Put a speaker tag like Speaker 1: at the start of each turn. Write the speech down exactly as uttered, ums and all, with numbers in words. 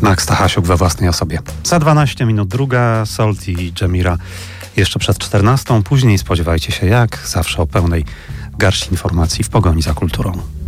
Speaker 1: Max Stachasiuk we własnej osobie. Za dwanaście minut druga, Salt i Dżemira jeszcze przed czternastą. Później spodziewajcie się jak zawsze o pełnej garści informacji w pogoni za kulturą.